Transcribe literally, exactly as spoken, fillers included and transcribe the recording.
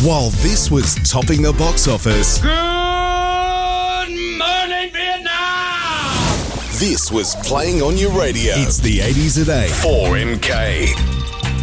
While this was topping the box office, Good morning, Vietnam! this was playing on your radio. It's the eighties at eight. four M K.